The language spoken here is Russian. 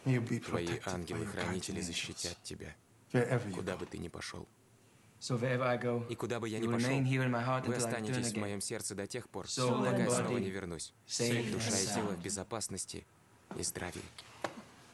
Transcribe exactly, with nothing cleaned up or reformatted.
Твои ангелы-хранители защитят тебя, куда бы ты ни пошел. И куда бы я ни пошел, вы останетесь в моем сердце до тех пор, пока я снова не вернусь. Душа и тело в безопасности и здравии.